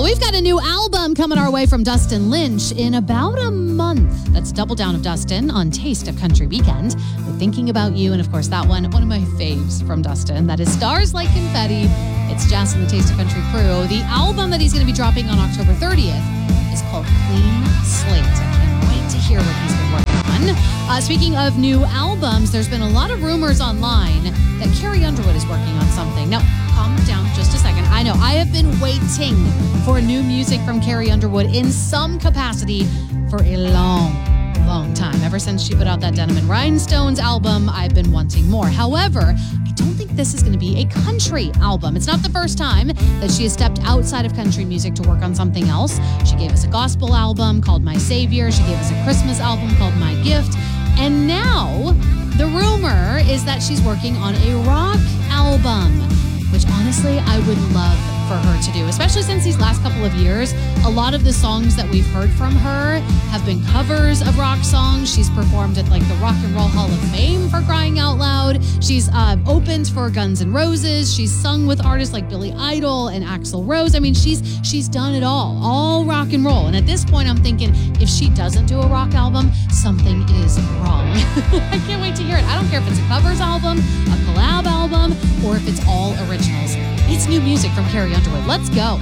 we've got a new album coming our way from Dustin Lynch in about a month. That's Double Down of Dustin on Taste of Country Weekend with Thinking About You. And of course, that one of my faves from Dustin. That is Stars Like Confetti. It's Jess and the Taste of Country crew. The album that he's going to be dropping on October 30th is called Clean Slate. I can't wait to hear what he's been working on. Speaking of new albums, there's been a lot of rumors online that Carrie Underwood is working on something. Now, calm down just a second. I know I have been waiting for new music from Carrie Underwood in some capacity for a long time. Ever since she put out that Denim and Rhinestones album, I've been wanting more. However, I don't think this is going to be a country album. It's not the first time that she has stepped outside of country music to work on something else. She gave us a gospel album called My Savior. She gave us a Christmas album called My Gift. And now the rumor is that she's working on a rock album, which honestly I would love for her to do, especially since these last couple of years, a lot of the songs that we've heard from her have been covers of rock songs. She's performed at like the Rock and Roll Hall of Fame, for crying out loud. She's opened for Guns N' Roses. She's sung with artists like Billy Idol and Axl Rose. I mean, she's done it all rock and roll. And at this point, I'm thinking if she doesn't do a rock album, something is wrong. I can't wait to hear it. I don't care if it's a covers album, a collab album, or if it's all originals. It's new music from Carrie Underwood. Let's go.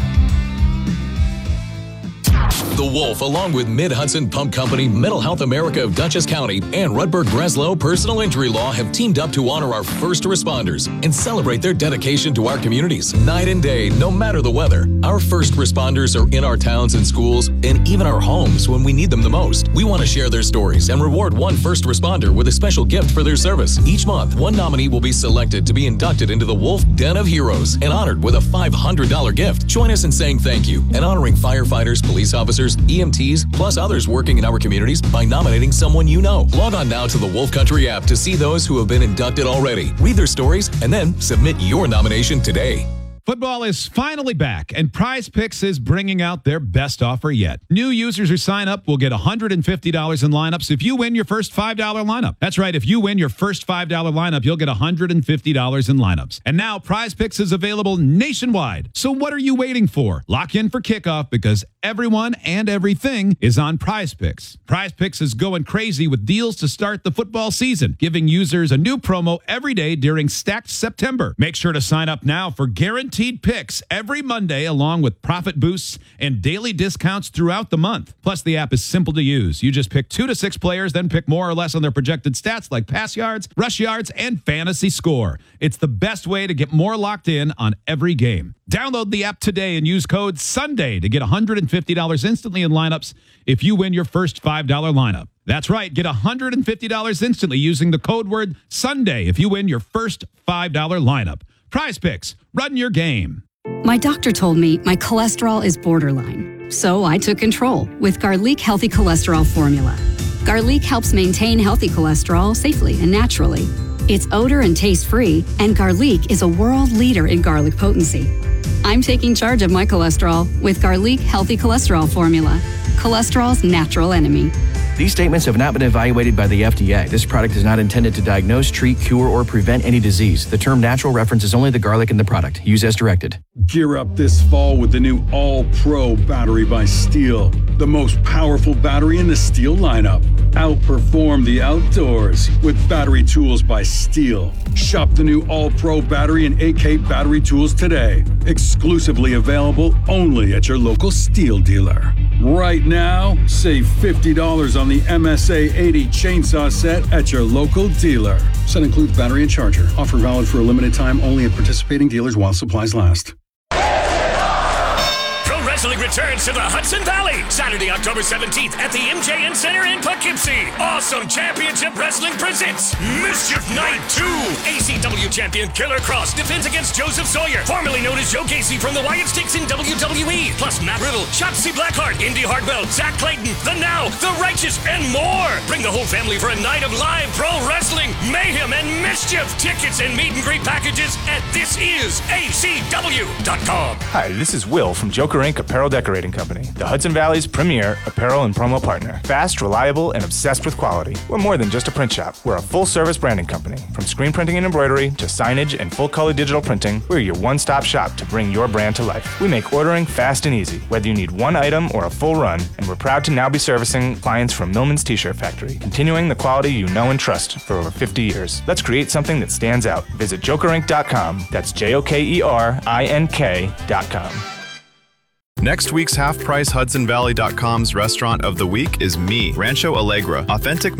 The Wolf, along with Mid-Hudson Pump Company, Mental Health America of Dutchess County, and Rudberg Breslow Personal Injury Law have teamed up to honor our first responders and celebrate their dedication to our communities. Night and day, no matter the weather, our first responders are in our towns and schools and even our homes when we need them the most. We want to share their stories and reward one first responder with a special gift for their service. Each month, one nominee will be selected to be inducted into the Wolf Den of Heroes and honored with a $500 gift. Join us in saying thank you and honoring firefighters, police officers, EMTs, plus others working in our communities by nominating someone you know. Log on now to the Wolf Country app to see those who have been inducted already. Read their stories and then submit your nomination today. Football is finally back, and Prize Picks is bringing out their best offer yet. New users who sign up will get $150 in lineups if you win your first $5 lineup. That's right, if you win your first $5 lineup, you'll get $150 in lineups. And now Prize Picks is available nationwide. So what are you waiting for? Lock in for kickoff because everyone and everything is on Prize Picks. Prize Picks is going crazy with deals to start the football season, giving users a new promo every day during Stacked September. Make sure to sign up now for guaranteed picks every Monday, along with profit boosts and daily discounts throughout the month. Plus, the app is simple to use. You just pick 2 to 6 players, then pick more or less on their projected stats like pass yards, rush yards, and fantasy score. It's the best way to get more locked in on every game. Download the app today and use code SUNDAY to get $150 instantly in lineups if you win your first $5 lineup. That's right, get $150 instantly using the code word SUNDAY if you win your first $5 lineup. Prize Picks, run your game. My doctor told me my cholesterol is borderline, so I took control with Garlic Healthy Cholesterol Formula. Garlic helps maintain healthy cholesterol safely and naturally. It's odor and taste-free, and Garlic is a world leader in garlic potency. I'm taking charge of my cholesterol with Garlic Healthy Cholesterol Formula, cholesterol's natural enemy. These statements have not been evaluated by the FDA. This product is not intended to diagnose, treat, cure, or prevent any disease. The term natural references only the garlic in the product. Use as directed. Gear up this fall with the new All-Pro battery by Steel. The most powerful battery in the Steel lineup. Outperform the outdoors with battery tools by Steel. Shop the new All-Pro battery and AK battery tools today. Exclusively available only at your local Steel dealer. Right now, save $50 on the MSA 80 chainsaw set at your local dealer. Set includes battery and charger. Offer valid for a limited time only at participating dealers while supplies last. Wrestling returns to the Hudson Valley Saturday, October 17th at the MJN Center in Poughkeepsie. Awesome Championship Wrestling presents Mischief Night 2. ACW champion Killer Cross defends against Joseph Sawyer, formerly known as Joe Gacy from the Wyatt Sticks in WWE. Plus Matt Riddle, Shotzi Blackheart, Indy Hartwell, Zach Clayton, The Now, The Righteous, and more. Bring the whole family for a night of live pro wrestling, mayhem, and mischief. Tickets and meet and greet packages at thisisacw.com. Hi, this is Will from Joker Inc. Apparel Decorating Company, the Hudson Valley's premier apparel and promo partner. Fast, reliable, and obsessed with quality. We're more than just a print shop. We're a full-service branding company. From screen printing and embroidery to signage and full-color digital printing, we're your one-stop shop to bring your brand to life. We make ordering fast and easy, whether you need one item or a full run, and we're proud to now be servicing clients from Millman's T-shirt factory, continuing the quality you know and trust for over 50 years. Let's create something that stands out. Visit jokerinc.com. That's JOKERINK.com. Next week's Half Price HudsonValley.com's Restaurant of the Week is Me, Rancho Alegre. Authentic